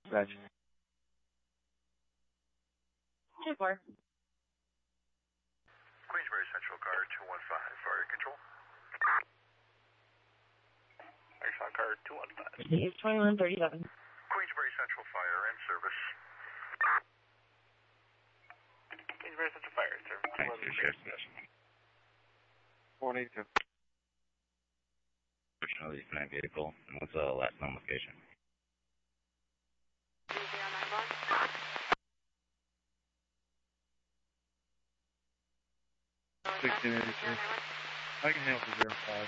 Reg. 2-4. Queensbury Central Car 215, fire control. Exxon Car 215. It's 2137. Queensbury Central Fire and Service. Queensbury Central Fire and Service. 482. Unfortunately, flat vehicle. And what's the last known location? 1683. I can handle for 05.